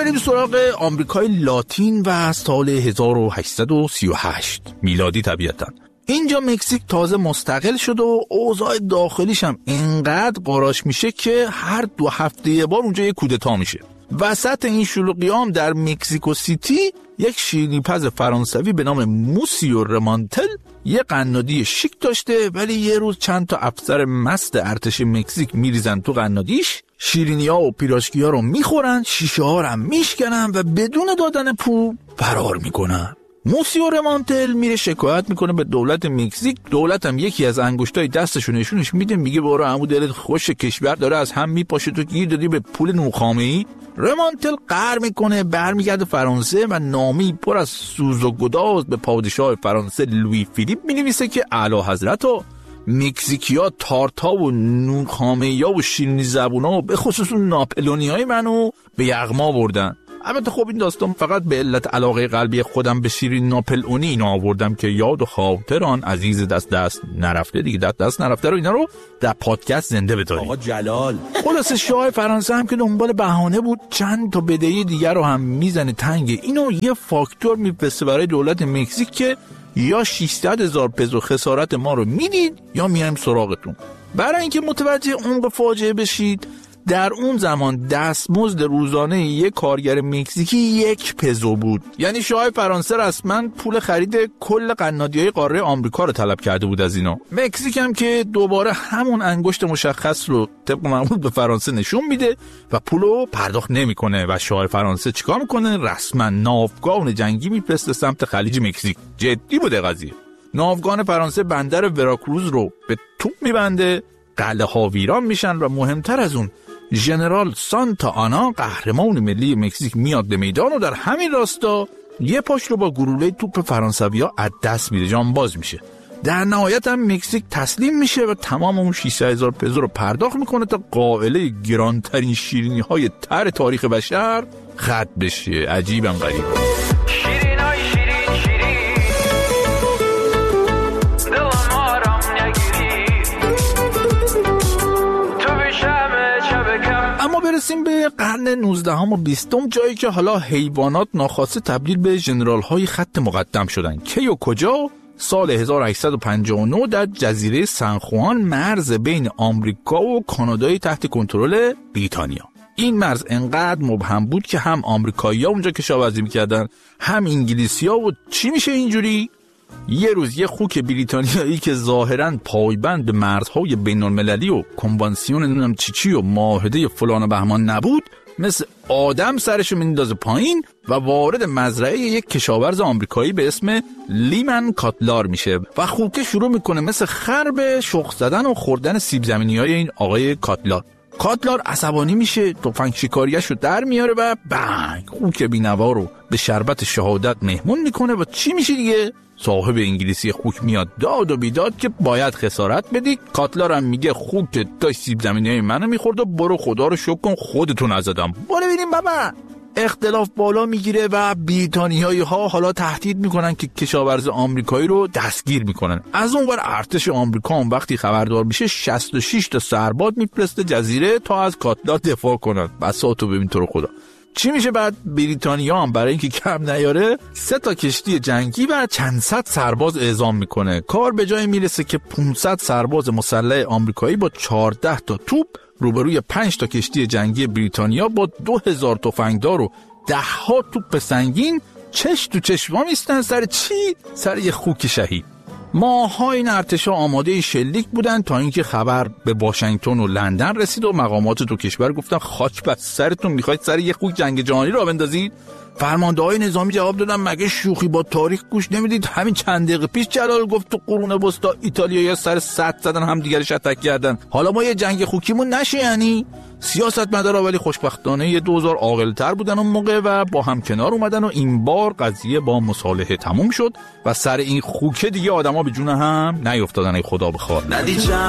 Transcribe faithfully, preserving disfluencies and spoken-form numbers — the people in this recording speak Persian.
بریم سراغ آمریکای لاتین و سال هزار و هشتصد و سی و هشت میلادی. طبیعتاً اینجا مکزیک تازه مستقل شد و اوضاع داخلیش هم اینقدر قاراش میشه که هر دو هفته یه بار اونجا یه کودتا میشه. وسط این شلوغیام در مکزیکو سیتی یک شیرینی‌پز فرانسوی به نام موسیو رمانتل یه قنادی شیک داشته، ولی یه روز چند تا افسر مست ارتش مکزیک میریزن تو قنادیش، شیرینی‌ها و پیراشکی‌ها رو میخورن، شیشه ها رو میشکنن و بدون دادن پول فرار میکنن. موسیو رمانتل میره شکایت میکنه به دولت مکزیک. دولت هم یکی از انگشتای دستشو نشونش میده، میگه برو عمو دلت خوش، کشور داره از هم میپاشه، تو گیر دادی به پول نوخامه‌ای. رمانتل قهر میکنه، برمیگرده فرانسه و نامی پر از سوز و گداز به پادشاه فرانسه لویی فیلیپ مینویسه که اعلی حضرت و مکزیکیا تارتا و نوخامه‌ایا و شیرینی زبونا و به خصوص ناپلونیای منو به یغما بردن. البته خب این داستان فقط به علت علاقه قلبی خودم به شیرین ناپلئونی اینا آوردم که یاد و خاطر آن عزیز دست دست نرفته دیگه دست دست نرفته رو اینا رو در پادکست زنده بداریم. آقا جلال خلاص شاه فرانسه هم که دنبال بهانه بود چند تا بدهی دیگر رو هم میزنه تنگ اینو یه فاکتور میفرسته برای دولت مکزیک که یا ششصد هزار پزو خسارت ما رو میدید یا میایم سراغتون. برای اینکه متوجه عمق فاجعه بشید، در اون زمان دستمزد روزانه یک کارگر مکزیکی یک پزو بود. یعنی شاه فرانسه رسما پول خرید کل قنادیای قاره آمریکا رو طلب کرده بود از اینا. مکزیک هم که دوباره همون انگشت مشخص رو طبق معمول به فرانسه نشون میده و پولو پرداخت نمیکنه و شاه فرانسه چیکار میکنه؟ رسما ناوگان جنگی میفرسته سمت خلیج مکزیک. جدی بوده قضیه. ناوگان فرانسه بندر وراکروز رو به توپ میبنده، قلعه ها ویران میشن و مهمتر از اون ژنرال سانتا آنا قهرمان ملی مکزیک میاد به میدان و در همین راستا یه پاش رو با گلوله توپ فرانسویا از دست میده، جانباز میشه. در نهایت هم مکزیک تسلیم میشه و تمام اون ششصد هزار پزو رو پرداخت میکنه تا قائله گرانترین شیرینی های تر تاریخ بشر ختم بشه. عجیبم غریب. اما برسیم به قرن نوزدهم و بیستم، جایی که حالا حیوانات ناخواسته تبدیل به ژنرال های خط مقدم شدن. کی و کجا؟ سال هزار و هشتصد و پنجاه و نه در جزیره سن خوان، مرز بین آمریکا و کانادای تحت کنترل بریتانیا. این مرز انقدر مبهم بود که هم آمریکایی‌ها اونجا کشاورزی می‌کردن هم انگلیسی‌ها. و چی میشه اینجوری؟ یه روز یه خوک بریتانیایی که ظاهراً پایبند به مرزهای بین‌المللی و کنوانسیون نمیدونم چی چی و معاهده فلان و بهمان نبود، مثل آدم سرشو میندازه پایین و وارد مزرعه یک کشاورز آمریکایی به اسم لیمن کاتلار میشه و خوکه شروع میکنه مثل خر به شخ زدن و خوردن سیب زمینی‌های این آقای کاتلار. کاتلار عصبانی میشه، تفنگ شکاریش رو در میاره و بنگ خوک بینوا رو به شربت شهادت مهمون میکنه. و چی میشه دیگه؟ صاحب انگلیسی خوک میاد داد و بیداد که باید خسارت بدی. کاتلار هم میگه خوک تا سیب زمینی‌های منو میخورد و برو خدا رو شکر کن خودتون نزدم. برو ببینیم بابا. اختلاف بالا میگیره و بریتانیایی ها حالا تهدید میکنن که کشاورز آمریکایی رو دستگیر میکنن. از اون ور ارتش آمریکا هم وقتی خبردار میشه شصت و شش تا سرباز میفرسته جزیره تا از کاتلار دفاع کنن. بساطو ببین تو رو خدا. چی میشه بعد؟ بریتانیا هم برای اینکه کم نیاره سه تا کشتی جنگی و چند صد سرباز اعزام میکنه. کار به جای میرسه که پانصد سرباز مسلح آمریکایی با چهارده تا توپ روبروی پنج تا کشتی جنگی بریتانیا با دو هزار تفنگدار و ده ها توپ سنگین چش تو چشم میستن. سر چی؟ سر یه خوک شهید. ماها این ارتشا آماده شلیک بودن تا اینکه خبر به واشنگتن و لندن رسید و مقامات دو کشور گفتن خاک بر سرتون، میخواید سر یه خوک جنگ جهانی را بندازید؟ فرمانده‌های نظامی جواب دادن مگه شوخی با تاریخ گوش نمیدید؟ همین چند دقیقه پیش جلال گفت تو قرون وسطا ایتالیایی‌ها سر سد زدن هم دیگه شتک کردن، حالا ما یه جنگ خوکیمون نشه؟ یعنی سیاستمدارا ولی خوشبختانه یه دوزار عاقل‌تر بودن اون موقع و با هم کنار اومدن و این بار قضیه با مصالحه تموم شد و سر این خوکه دیگه آدما به جون هم نیافتادن. ای خدا بخواد.